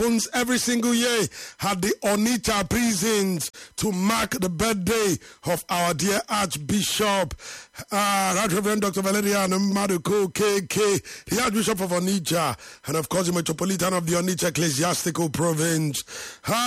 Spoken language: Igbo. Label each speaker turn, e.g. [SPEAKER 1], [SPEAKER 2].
[SPEAKER 1] every single year at the Onitsha prisons to mark the birthday of our dear Archbishop, Right Reverend Dr. Valerian Maduko KK, the Archbishop of Onitsha, and of course the Metropolitan of the Onitsha Ecclesiastical Province.